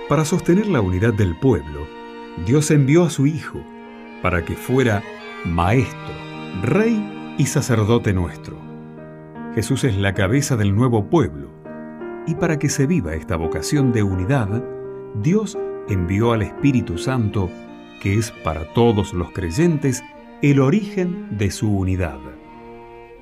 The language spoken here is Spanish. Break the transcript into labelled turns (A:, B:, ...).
A: Para sostener la unidad del pueblo, Dios envió a su Hijo para que fuera Maestro, Rey y Sacerdote nuestro. Jesús es la cabeza del nuevo pueblo, y para que se viva esta vocación de unidad, Dios envió al Espíritu Santo, que es para todos los creyentes el origen de su unidad.